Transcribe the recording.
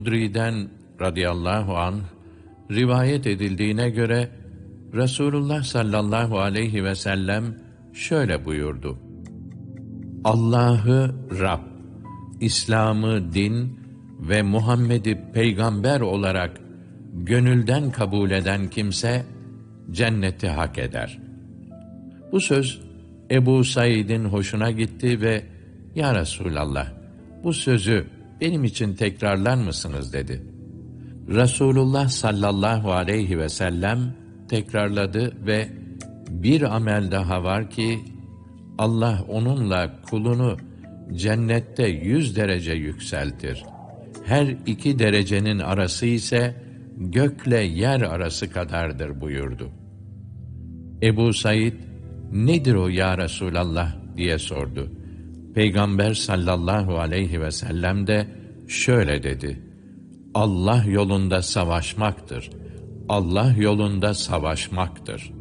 Hudri'den radıyallahu anh rivayet edildiğine göre Resulullah sallallahu aleyhi ve sellem şöyle buyurdu: Allah'ı Rab, İslam'ı din ve Muhammed'i peygamber olarak gönülden kabul eden kimse cenneti hak eder. Bu söz Ebu Said'in hoşuna gitti ve "Ya Resulallah, bu sözü benim için tekrarlar mısınız?" dedi. Resulullah sallallahu aleyhi ve sellem tekrarladı ve "Bir amel daha var ki Allah onunla kulunu cennette 100 derece yükseltir. Her 2 derecenin arası ise gökle yer arası kadardır" buyurdu. Ebu Said, "Nedir o ya Resulallah?" diye sordu. Peygamber sallallahu aleyhi ve sellem de şöyle dedi: Allah yolunda savaşmaktır. Allah yolunda savaşmaktır.